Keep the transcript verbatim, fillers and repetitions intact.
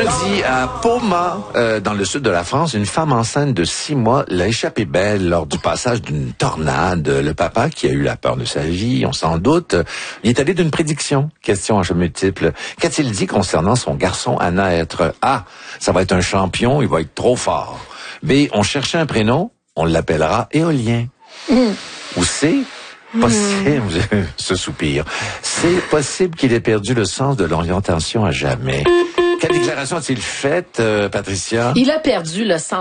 Lundi, à Poma, euh, dans le sud de la France, une femme enceinte de six mois l'a échappé belle lors du passage d'une tornade. Le papa, qui a eu la peur de sa vie, on s'en doute, il est allé d'une prédiction. Question en jeu multiple. Qu'a-t-il dit concernant son garçon à naître? A. Ça va être un champion, il va être trop fort. B. On cherchait un prénom, on l'appellera Éolien. Mm. Ou C. Possible, mmh. ce soupir. C'est possible qu'il ait perdu le sens de l'orientation à jamais. Quelle déclaration a-t-il faite, euh, Patricia? Il a perdu le sens